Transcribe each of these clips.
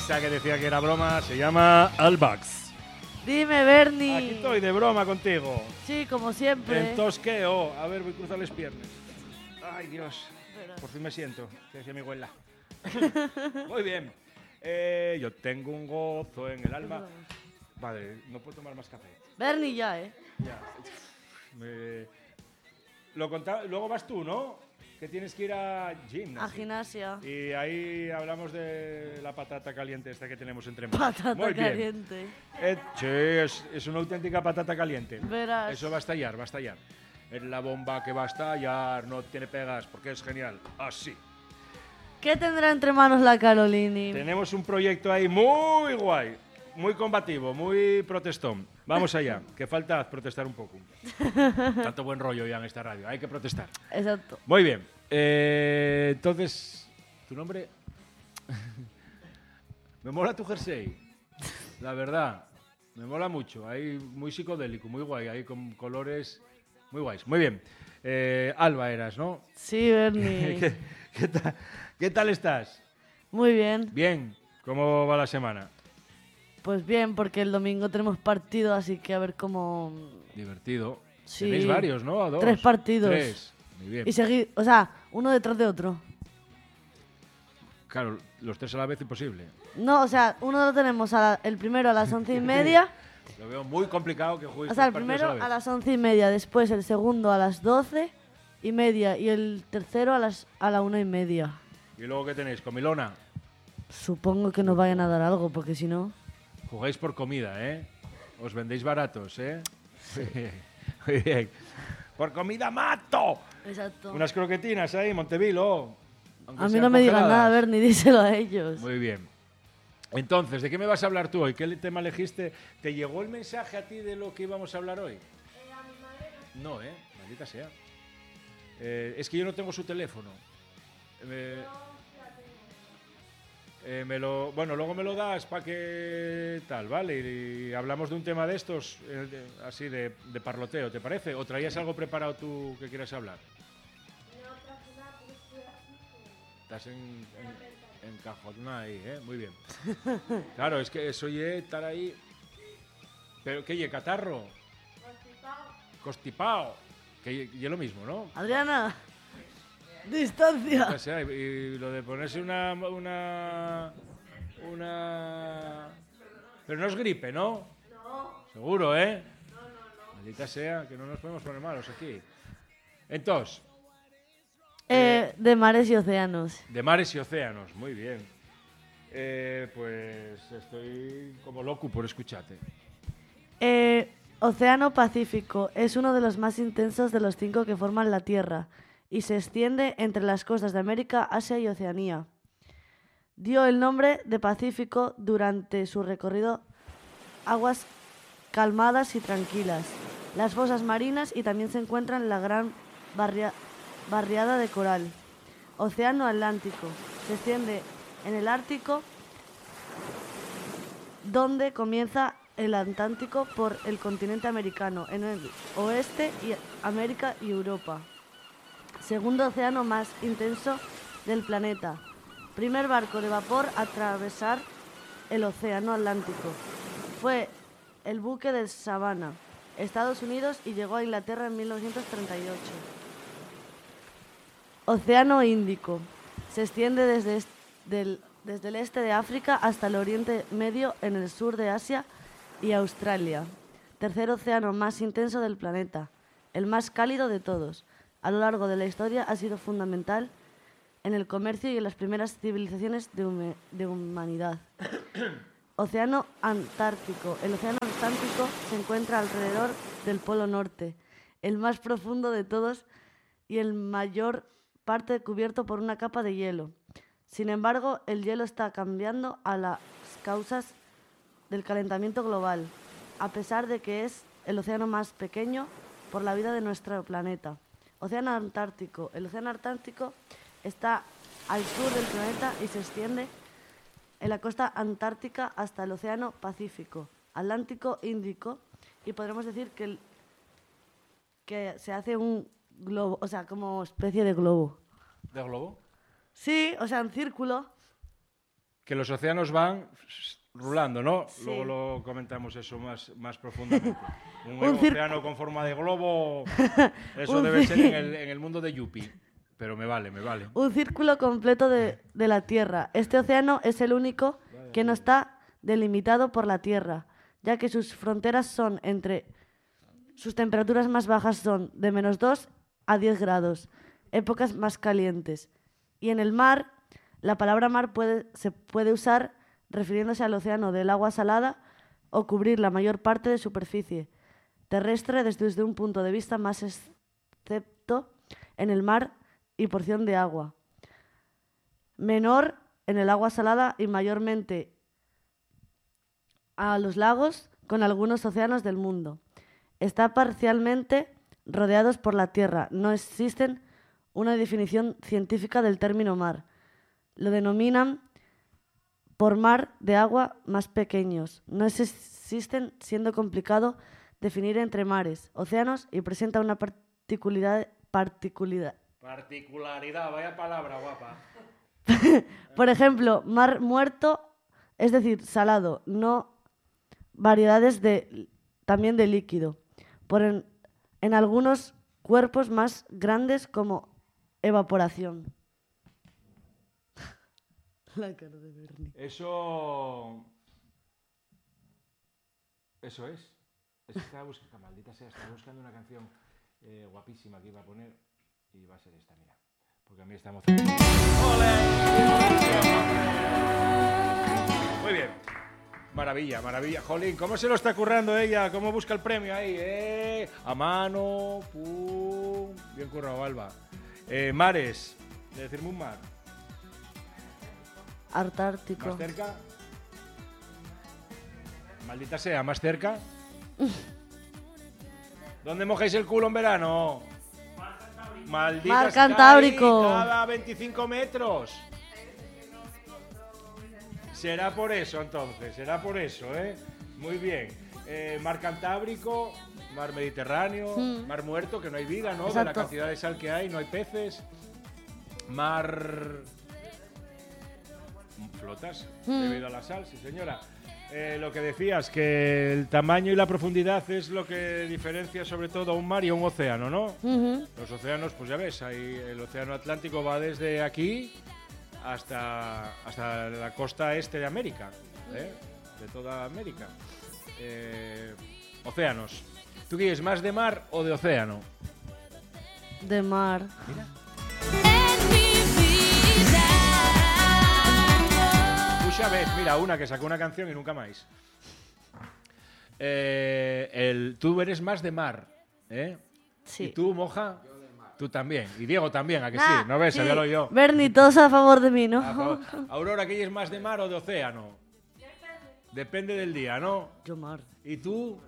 Esa que decía que era broma se llama Albax. Dime, Bernie. Aquí estoy de broma contigo. Sí, como siempre. Entonces, ¿qué? Oh, a ver, voy a cruzar las piernas. Ay, Dios. Por fin me siento, que decía mi abuela. Muy bien. Yo tengo un gozo en el alma. Vale, no puedo tomar más café. Bernie ya, Ya. Luego vas tú, ¿no? Que tienes que ir a gimnasia. A gimnasia. Y ahí hablamos de la patata caliente esta que tenemos entre manos. Patata Muy bien. caliente. Sí, es una auténtica patata caliente. Verás. Eso va a estallar, va a estallar. Es la bomba que va a estallar, no tiene pegas, porque es genial. Así. ¿Qué tendrá entre manos la Carolini? Tenemos un proyecto ahí muy guay, muy combativo, muy protestón. Vamos allá, que falta protestar un poco. Tanto buen rollo ya en esta radio, hay que protestar. Exacto. Muy bien. Entonces, ¿tu nombre? Me mola tu jersey, la verdad. Me mola mucho, ahí muy psicodélico, muy guay, ahí con colores muy guays. Muy bien. Alba eras, ¿no? Sí, Bernie. ¿Qué tal estás? Muy bien. Bien. ¿Cómo va la semana? Pues bien, porque el domingo tenemos partido, así que a ver cómo... Divertido. Sí. Tenéis varios, ¿no? ¿A dos? 3 partidos. 3. Muy bien. Y seguir, o sea, uno detrás de otro. Claro, los 3 a la vez imposible. No, o sea, uno lo tenemos el primero a las 11:30. Lo veo muy complicado que juegues O sea, el 3 partidos primero a la vez. a las 11:30, después el segundo a las 12:30 y el tercero a la 1:30. ¿Y luego qué tenéis? ¿Comilona? Supongo que nos vayan a dar algo, porque si no... Jugáis por comida, ¿eh? Os vendéis baratos, ¿eh? Muy bien. ¡Por comida mato! Exacto. Unas croquetinas ahí, Montevilo. aunque A mí sean no me digan congeladas. nada, Bernie, díselo a ellos. Muy bien. Entonces, ¿de qué me vas a hablar tú hoy? ¿Qué tema elegiste? ¿Te llegó el mensaje a ti de lo que íbamos a hablar hoy? A mi madre No, maldita sea. Es que yo no tengo su teléfono. Bueno, luego me lo das para que tal, ¿vale? Y hablamos de un tema de estos, así de parloteo, ¿te parece? ¿O traías algo preparado tú que quieras hablar? no traje nada porque estoy aquí. Estás encajonada ahí, ¿eh? Muy bien. Claro, es que eso ye estar ahí... ¿Pero qué ye, catarro? Constipado. Que ye lo mismo, ¿no? Adriana, distancia. O sea, y lo de ponerse una... Pero no es gripe, ¿no? No, Seguro, ¿eh? no. Maldita sea, que no nos podemos poner malos aquí. Entonces, De mares y océanos. de mares y océanos, muy bien. Pues estoy como loco por escucharte. Océano Pacífico es uno de los más intensos de los 5 que forman la Tierra y se extiende entre las costas de América, Asia y Oceanía. Dio el nombre de Pacífico durante su recorrido aguas calmadas y tranquilas, las fosas marinas y también se encuentran la gran barriada de coral. Océano Atlántico se extiende en el Ártico, donde comienza el Atlántico por el continente americano, en el oeste y América y Europa. Segundo océano más intenso del planeta. Primer barco de vapor a atravesar el océano Atlántico. Fue el buque de Savannah, Estados Unidos, y llegó a Inglaterra en 1938. Océano Índico. Se extiende desde el este de África hasta el Oriente Medio en el sur de Asia y Australia. Tercer océano más intenso del planeta, el más cálido de todos. A lo largo de la historia ha sido fundamental en el comercio y en las primeras civilizaciones de humanidad. Océano Antártico. El océano Atlántico se encuentra alrededor del Polo Norte, el más profundo de todos y el mayor parte cubierto por una capa de hielo. Sin embargo, el hielo está cambiando a las causas del calentamiento global, a pesar de que es el océano más pequeño por la vida de nuestro planeta. Océano Antártico. El océano Atlántico está al sur del planeta y se extiende en la costa antártica hasta el océano Pacífico, Atlántico, Índico, y podremos decir que se hace un globo, o sea, como especie de globo. ¿De globo? Sí, o sea, en círculo. que los océanos van rulando, ¿no? Sí. Luego lo comentamos eso más profundamente. Un Un océano con forma de globo, eso Un debe ser cir- en el mundo de Yuppie. Pero me vale. Un círculo completo de la Tierra. Este océano es el único que no está delimitado por la Tierra, ya que sus fronteras son sus temperaturas más bajas son de -2 a 10 grados, épocas más calientes. Y en el mar, la palabra mar se puede usar refiriéndose al océano del agua salada o cubrir la mayor parte de superficie terrestre desde un punto de vista más excepto en el mar y porción de agua. Menor en el agua salada y mayormente a los lagos con algunos océanos del mundo. Está parcialmente rodeados por la Tierra. No existe una definición científica del término mar. Lo denominan por mar de agua más pequeños. No existen, siendo complicado definir entre mares, océanos y presenta una particularidad. Particularidad, vaya palabra guapa. Por ejemplo, mar muerto, es decir, salado, no variedades también de líquido. En algunos cuerpos más grandes como evaporación. La cara de Bernie. Eso es. Es que estaba buscando, maldita sea, estaba buscando una canción guapísima que iba a poner y va a ser esta, mira. Porque a mí esta emoción. Muy bien. Maravilla. Jolín, ¿cómo se lo está currando ella? ¿Cómo busca el premio ahí? A mano. Pum. Bien currado, Alba. Mares. De decirme un mar. Antártico. ¿Más cerca? Maldita sea, ¿más cerca? ¿Dónde mojáis el culo en verano? Maldita Mar sea, Cantábrico. cada 25 metros. Será por eso, entonces. Será por eso, ¿eh? Muy bien. Mar Cantábrico, Mar Mediterráneo, Mar Muerto, que no hay vida, ¿no? Exacto. De la cantidad de sal que hay, no hay peces. Mar... ¿Flotas? Debido a la sal, sí, señora. Lo que decías, que el tamaño y la profundidad es lo que diferencia sobre todo a un mar y a un océano, ¿no? Los océanos, pues ya ves, el océano Atlántico va desde aquí hasta la costa este de América, de toda América. Océanos. ¿Tú quieres más de mar o de océano? De mar. Mira. Puxa vez, mira, una que sacó una canción y nunca más. Tú eres más de mar, ¿eh? Sí. ¿Y tú, Moja? Tú también. Y Diego también, ¿a que Nah, sí? ¿No ves? sí. Sabíalo yo. Bernie, todos a favor de mí, ¿no? A favor. Aurora, ¿qué es más de mar o de océano? Depende del día, ¿no? Yo mar. ¿Y tú?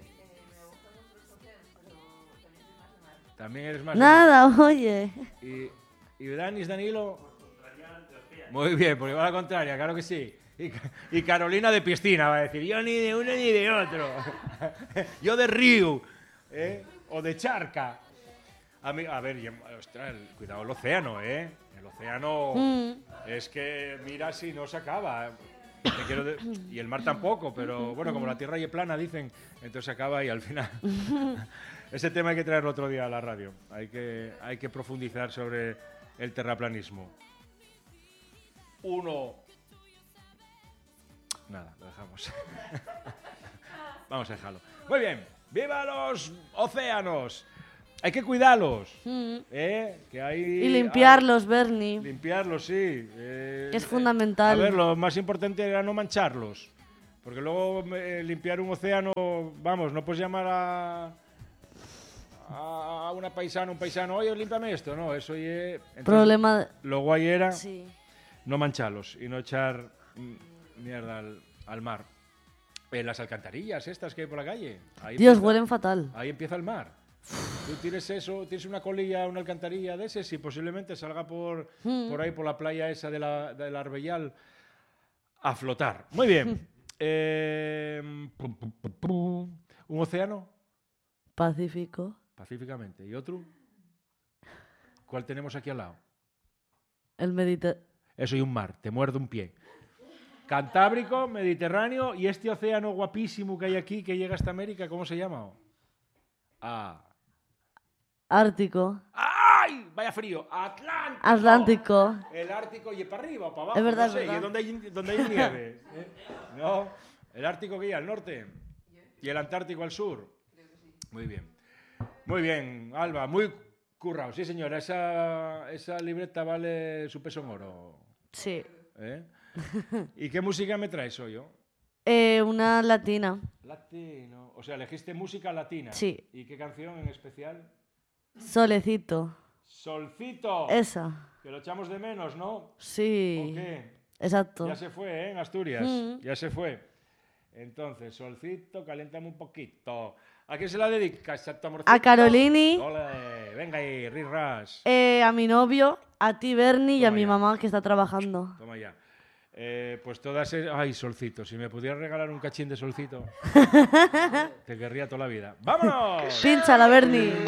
También eres más Nada, oye. de mar. ¿Y Danilo? Muy bien, porque va a la contraria, claro que sí. Y Carolina de piscina va a decir, yo ni de uno ni de otro. Yo de río, ¿eh? O de charca. A ver, ostras, cuidado el océano, ¿eh? El océano es que mira si no se acaba. Y el mar tampoco, pero bueno, como la tierra es plana, dicen, entonces se acaba y al final. Ese tema hay que traerlo otro día a la radio. Hay que profundizar sobre el terraplanismo. Nada, lo dejamos. Vamos a dejarlo. Muy bien. ¡Viva los océanos! Hay que cuidarlos. Que hay, Y limpiarlos, Bernie. Limpiarlos, sí. Que es fundamental. A ver, lo más importante era no mancharlos. Porque luego limpiar un océano, vamos, no puedes llamar a un paisano, oye, límpiame esto. No, eso es... Problema. Lo guay era Sí. no mancharlos y no echar mierda al mar. Las alcantarillas estas que hay por la calle. Dios, huelen fatal. Ahí empieza el mar. Tú tienes eso, tienes una colilla, una alcantarilla de ese y posiblemente salga por ahí, por la playa esa de la Arbellal, a flotar. Muy bien. ¿Un océano? Pacífico. Pacíficamente. ¿Y otro? ¿Cuál tenemos aquí al lado? El Mediterráneo. Eso y un mar. Te muerde un pie. Cantábrico, Mediterráneo y este océano guapísimo que hay aquí que llega hasta América, ¿cómo se llama? Ártico. ¡Ay! Vaya frío. Atlántico. Atlántico. El Ártico y para arriba o para abajo. Es verdad, no sé. es verdad. ¿Y dónde hay nieve? No. El Ártico que hay al norte. Y el Antártico al sur. Muy bien. Muy bien, Alba. Muy currado. Sí, señora. Esa libreta vale su peso en oro. Sí. ¿Eh? ¿Y qué música me traes hoy? Una latina. Latino. O sea, elegiste música latina. Sí. ¿Y qué canción en especial? Solecito. Solcito. Esa. Que lo echamos de menos, ¿no? Sí. ¿O qué? Exacto. Ya se fue, ¿eh? En Asturias. Ya se fue. Entonces, Solcito, caliéntame un poquito. ¿A quién se la dedicas, chato amorcito? A Carolini. Ole, venga ahí, rirras. A mi novio, a ti, Bernie, y a Toma mi ya. mamá que está trabajando. Toma ya. Pues todas... Ay, Solcito, si me pudieras regalar un cachín de Solcito, te querría toda la vida. ¡Vámonos! Pínchala, Bernie.